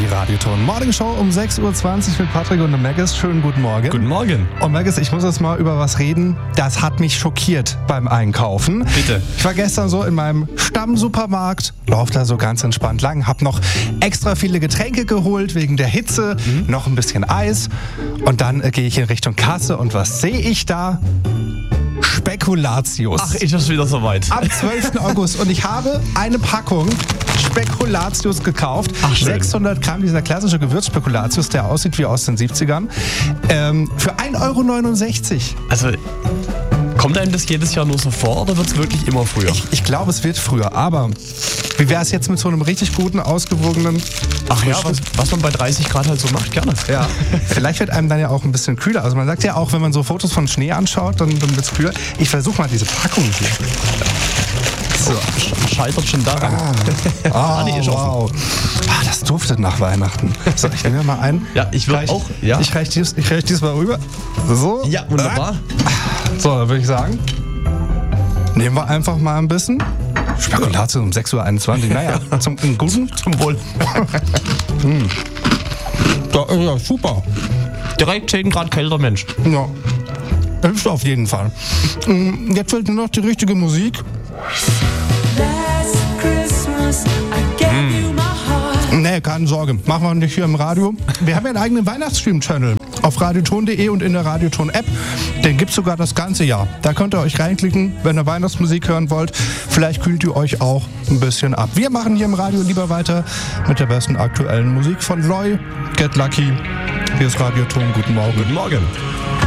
Die Radioton Morning Show um 6.20 Uhr mit Patrick und Maggis. Schönen guten Morgen. Guten Morgen. Und Maggis, ich muss jetzt mal über was reden. Das hat mich schockiert beim Einkaufen. Bitte. Ich war gestern so in meinem Stammsupermarkt, lauf da so ganz entspannt lang, hab noch extra viele Getränke geholt wegen der Hitze, noch ein bisschen Eis. Und dann gehe ich in Richtung Kasse und was sehe ich da? Spekulatius. Ach, ist es wieder soweit. Am 12. August. Und ich habe eine Packung Spekulatius gekauft. Ach, schön. 600 Gramm, dieser klassische Gewürzspekulatius, der aussieht wie aus den 70ern. Für 1,69 €. Also, kommt einem das jedes Jahr nur so vor oder wird es wirklich immer früher? Ich glaube, es wird früher. Aber wie wäre es jetzt mit so einem richtig guten, ausgewogenen... Ach ja, was man bei 30 Grad halt so macht, gerne. Ja, vielleicht wird einem dann ja auch ein bisschen kühler. Also man sagt ja auch, wenn man so Fotos von Schnee anschaut, dann wird es kühler. Ich versuche mal diese Packung hier. So. Scheitert schon daran. Ah, ist offen. wow. Ah, das duftet nach Weihnachten. So, ich nehme mir mal ein. Ja, ich will auch. Ja. Ich reich dies mal rüber. So. Ja, wunderbar. So, dann würde ich sagen, nehmen wir einfach mal ein bisschen. Spekulatius um 6.21 Uhr. Naja, zum Guten. Zum Wohl. Ja, super. Direkt 10 Grad kälter Mensch. Ja. Hilft auf jeden Fall. Jetzt fehlt nur noch die richtige Musik. Nee, keine Sorge. Machen wir nicht hier im Radio. Wir haben ja einen eigenen Weihnachtsstream-Channel auf radioton.de und in der Radioton-App. Den gibt's sogar das ganze Jahr. Da könnt ihr euch reinklicken, wenn ihr Weihnachtsmusik hören wollt. Vielleicht kühlt ihr euch auch ein bisschen ab. Wir machen hier im Radio lieber weiter mit der besten aktuellen Musik von Loy. Get Lucky. Hier ist Radioton. Guten Morgen. Guten Morgen.